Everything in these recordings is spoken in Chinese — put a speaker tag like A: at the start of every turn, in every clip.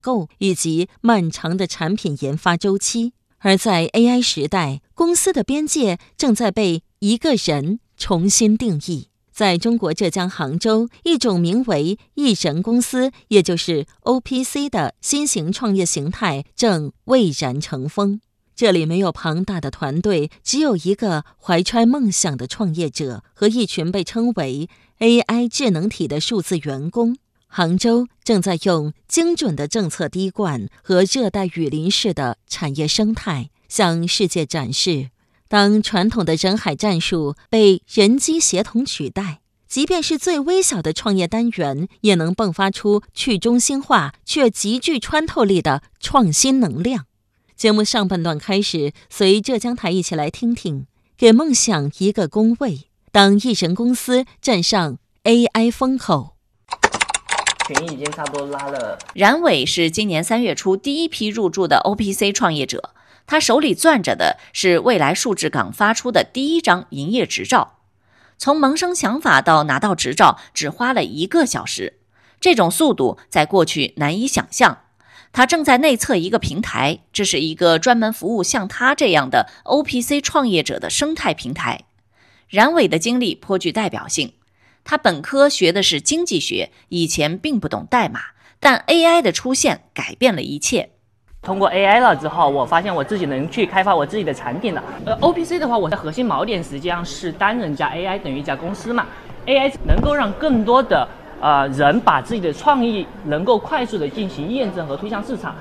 A: 购以及漫长的产品研发周期。而在 AI 时代，公司的边界正在被一个人重新定义。在中国浙江杭州，一种名为一人公司，也就是 OPC 的新型创业形态正蔚然成风。这里没有庞大的团队，只有一个怀揣梦想的创业者和一群被称为 AI 智能体的数字员工。杭州正在用精准的政策滴灌和热带雨林式的产业生态，向世界展示，当传统的人海战术被人机协同取代，即便是最微小的创业单元，也能迸发出去中心化却极具穿透力的创新能量。节目上半段开始，随浙江台一起来听听，给梦想一个工位，当一人公司站上 AI 风口。
B: 群已经差不多拉了。
C: 冉伟是今年3月初第一批入驻的 OPC 创业者，他手里攥着的是未来数字港发出的第1张营业执照。从萌生想法到拿到执照只花了1个小时，这种速度在过去难以想象。他正在内测一个平台，这是一个专门服务像他这样的 OPC 创业者的生态平台。冉伟的经历颇具代表性。他本科学的是经济学，以前并不懂代码，但 AI 的出现改变了一切。
B: 通过 AI 了之后，我发现我自己能去开发我自己的产品了。OPC 的话，我的核心锚点实际上是单人加 AI 等于一家公司嘛。AI 能够让更多的人把自己的创意能够快速的进行验证和推向市场。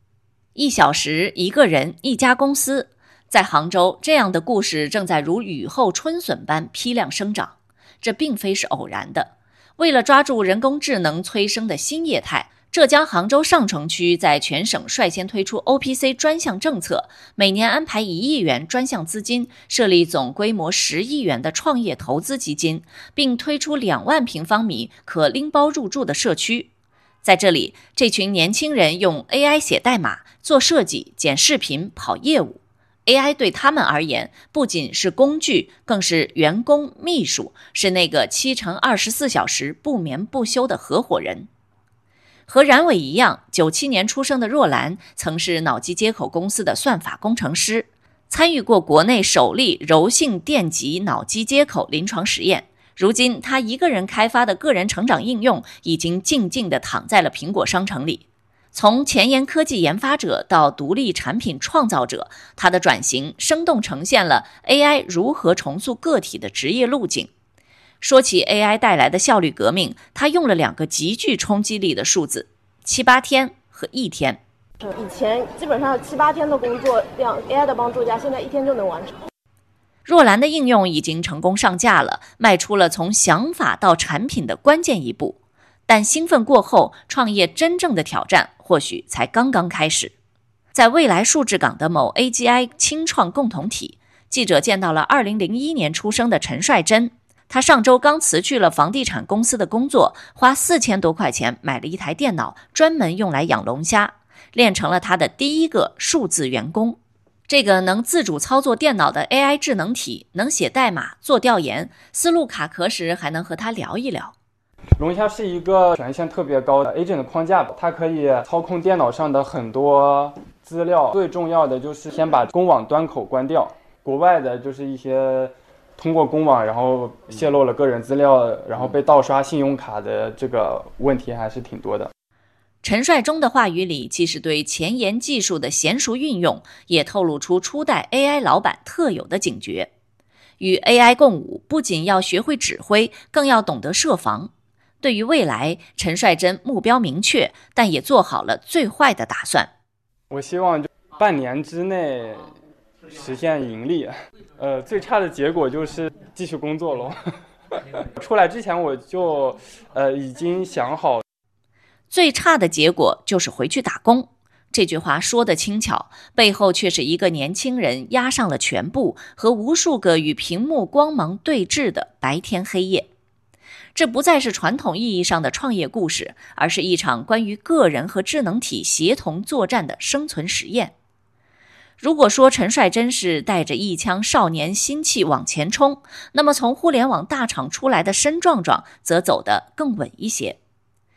C: 1小时1个人1家公司，在杭州，这样的故事正在如雨后春笋般批量生长。这并非是偶然的。为了抓住人工智能催生的新业态，浙江杭州上城区在全省率先推出 OPC 专项政策，每年安排1亿元专项资金，设立总规模10亿元的创业投资基金，并推出2万平方米可拎包入住的社区。在这里，这群年轻人用 AI 写代码、做设计、剪视频、跑业务。AI 对他们而言不仅是工具，更是员工、秘书，是那个7×24小时不眠不休的合伙人。和冉伟一样，97年出生的若兰曾是脑机接口公司的算法工程师，参与过国内首例柔性电极脑机接口临床实验。如今他一个人开发的个人成长应用已经静静地躺在了苹果商城里。从前沿科技研发者到独立产品创造者，他的转型生动呈现了 AI 如何重塑个体的职业路径。说起 AI 带来的效率革命，他用了2个极具冲击力的数字：7、8天和1天。
D: 以前基本上7、8天的工作量 ，AI 的帮助下，现在1天就能完成。
C: 若兰的应用已经成功上架了，迈出了从想法到产品的关键一步。但兴奋过后，创业真正的挑战或许才刚刚开始。在未来数字港的某 AGI 轻创共同体，记者见到了2001年出生的陈帅珍。他上周刚辞去了房地产公司的工作，花4000多块钱买了一台电脑，专门用来养龙虾，练成了他的第1个数字员工。这个能自主操作电脑的 AI 智能体，能写代码、做调研，思路卡壳时还能和他聊一聊。
E: 龙虾是一个权限特别高的 agent 的框架，它可以操控电脑上的很多资料，最重要的就是先把公网端口关掉。国外的就是一些通过公网然后泄露了个人资料，然后被盗刷信用卡的这个问题还是挺多的。
C: 陈帅忠的话语里既是对前沿技术的娴熟运用，也透露出初代 AI 老板特有的警觉。与 AI 共舞，不仅要学会指挥，更要懂得设防。对于未来，陈帅珍目标明确，但也做好了最坏的打算。
E: 我希望就半年之内实现盈利，最差的结果就是继续工作咯。出来之前我就已经想好，
C: 最差的结果就是回去打工。这句话说得轻巧，背后却是一个年轻人压上了全部，和无数个与屏幕光芒对峙的白天黑夜。这不再是传统意义上的创业故事，而是一场关于个人和智能体协同作战的生存实验。如果说陈帅珍是带着一腔少年心气往前冲，那么从互联网大厂出来的申壮壮则走得更稳一些。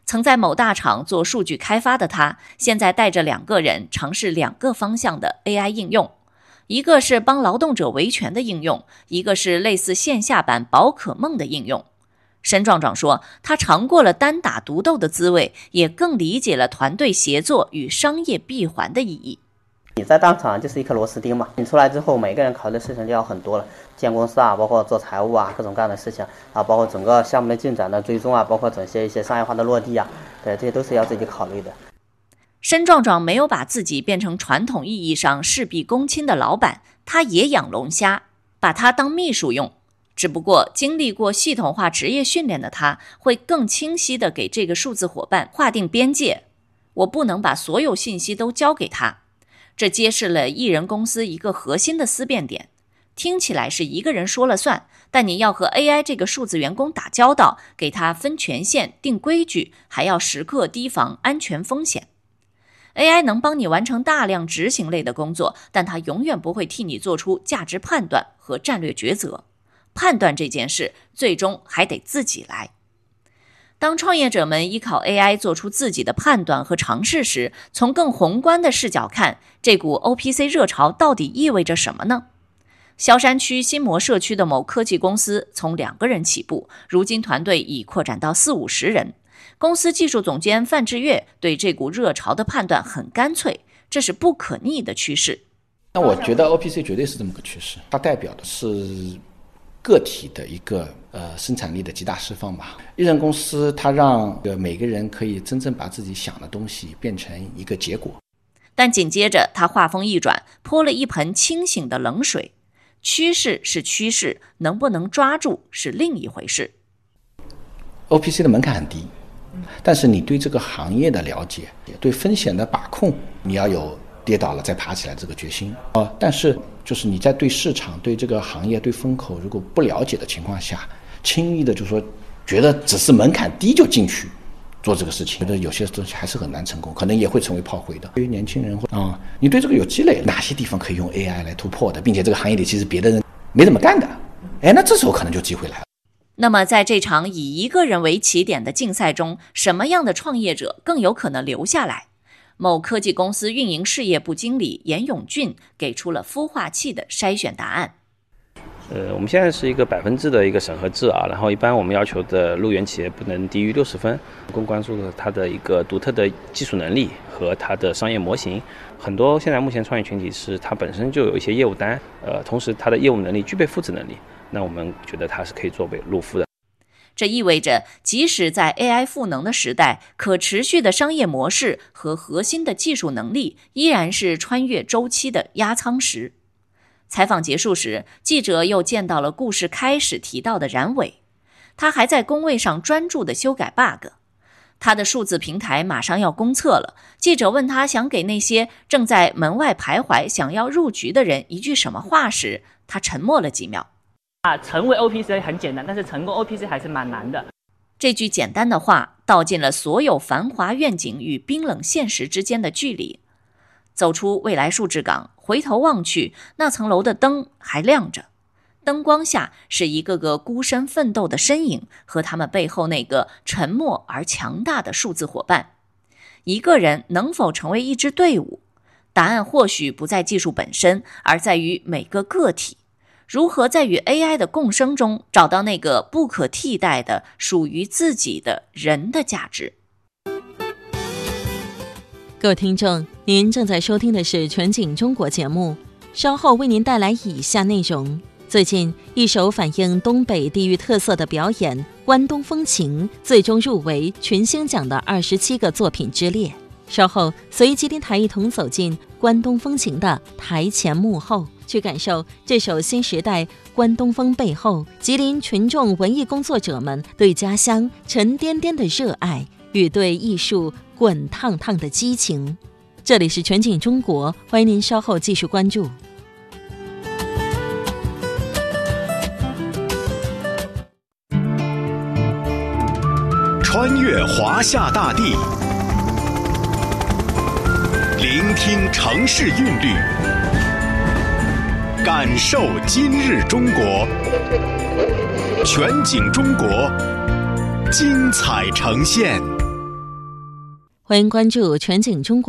C: 曾在某大厂做数据开发的他，现在带着2个人尝试2个方向的 AI 应用，一个是帮劳动者维权的应用，一个是类似线下版宝可梦的应用。申壮壮说，他尝过了单打独斗的滋味，也更理解了团队协作与商业闭环的意义。
F: 你在当场就是一颗螺丝钉嘛，你出来之后每个人考虑的事情就要很多了，建公司啊，包括做财务啊，各种各样的事情啊，包括整个项目的进展的追踪啊，包括整些一些商业化的落地啊，对，这些都是要自己考虑的。
C: 申壮壮没有把自己变成传统意义上事必躬亲的老板，他也养龙虾，把他当秘书用。只不过经历过系统化职业训练的他，会更清晰地给这个数字伙伴划定边界。我不能把所有信息都交给他。这揭示了艺人公司一个核心的思辨点，听起来是一个人说了算，但你要和 AI 这个数字员工打交道，给他分权限、定规矩，还要时刻提防安全风险。AI 能帮你完成大量执行类的工作，但它永远不会替你做出价值判断和战略抉择。判断这件事，最终还得自己来。当创业者们依靠 AI 做出自己的判断和尝试时，从更宏观的视角看，这股 OPC 热潮到底意味着什么呢？萧山区新模社区的某科技公司从2个人起步，如今团队已扩展到40-50人。公司技术总监范志月对这股热潮的判断很干脆，这是不可逆的趋势。
G: 那我觉得 OPC 绝对是这么个趋势，它代表的是个体的一个生产力的极大释放吧。艺人公司它让每个人可以真正把自己想的东西变成一个结果。
C: 但紧接着他话锋一转，泼了一盆清醒的冷水。趋势是趋势，能不能抓住是另一回事。
G: OPC 的门槛很低，但是你对这个行业的了解，对风险的把控，你要有跌倒了再爬起来这个决心。但是就是你在对市场、对这个行业、对风口如果不了解的情况下，轻易的就说觉得只是门槛低就进去做这个事情，觉得有些东西还是很难成功，可能也会成为炮灰的。对于年轻人你对这个有积累，哪些地方可以用 AI 来突破的，并且这个行业里其实别的人没怎么干的，那这时候可能就机会来了。
C: 那么在这场以1个人为起点的竞赛中，什么样的创业者更有可能留下来？某科技公司运营事业部经理严永俊给出了孵化器的筛选答案。
H: 我们现在是一个100%的一个审核制啊，然后一般我们要求的入园企业不能低于60分，更关注了它的一个独特的技术能力和它的商业模型。很多现在目前创业群体是它本身就有一些业务单，同时它的业务能力具备复制能力，那我们觉得它是可以作为入孵的。
C: 这意味着，即使在 AI 赋能的时代，可持续的商业模式和核心的技术能力依然是穿越周期的压舱石。采访结束时，记者又见到了故事开始提到的冉伟，他还在工位上专注地修改 bug。他的数字平台马上要公测了，记者问他想给那些正在门外徘徊想要入局的人一句什么话时，他沉默了几秒。
B: 成为 OPC 很简单，但是成功 OPC 还是蛮难的。
C: 这句简单的话道尽了所有繁华愿景与冰冷现实之间的距离。走出未来数字港，回头望去，那层楼的灯还亮着，灯光下是一个个孤身奋斗的身影和他们背后那个沉默而强大的数字伙伴。一个人能否成为一支队伍？答案或许不在技术本身，而在于每个个体如何在与 AI 的共生中找到那个不可替代的属于自己的人的价值。
A: 各位听众，您正在收听的是全景中国节目，稍后为您带来以下内容。最近，一首反映东北地域特色的表演《关东风情》最终入围群星奖的27个作品之列。稍后，随吉林台一同走进《关东风情》的台前幕后，去感受这首新时代关东风背后吉林群众文艺工作者们对家乡沉甸甸的热爱与对艺术滚烫烫的激情。这里是全景中国，欢迎您稍后继续关注。
I: 穿越华夏大地，聆听城市韵律，感受今日中国。全景中国，精彩呈现。
A: 欢迎关注全景中国。